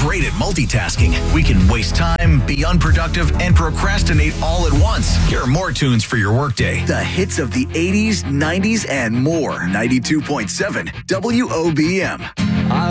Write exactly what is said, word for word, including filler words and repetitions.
great at multitasking. We can waste time, be unproductive, and procrastinate all at once. Here are more tunes for your workday. The hits of the eighties, nineties, and more. ninety-two point seven W O B M.